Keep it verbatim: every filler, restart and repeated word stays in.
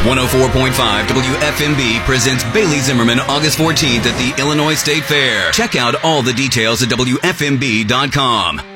one oh four point five W F M B presents Bailey Zimmerman August fourteenth at the Illinois State Fair. Check out all the details at W F M B dot com.